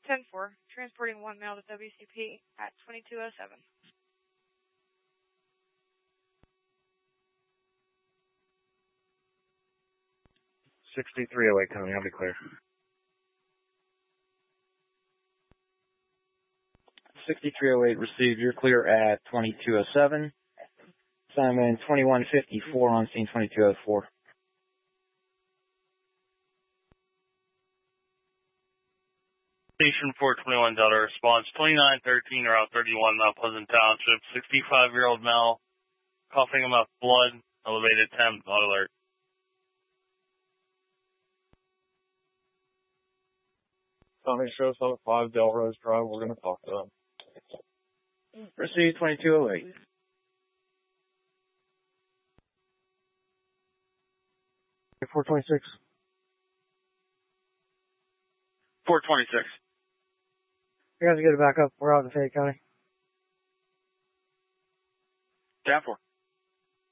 10-4, transporting one male to WCP at 2207. 6308 coming, I'll be clear. 6308 received, you're clear at 2207. Simon 2154 on scene 2204. Station 421 Delta response 2913 Route 31 Mount Pleasant Township, 65-year-old male, coughing him up blood, elevated temp, not alert. Tommy shows up at 5 Delrose Drive. We're going to talk to them. Proceed 2208. Okay, 426. 426. You guys get it back up. We're out in Fayette County. 10-4.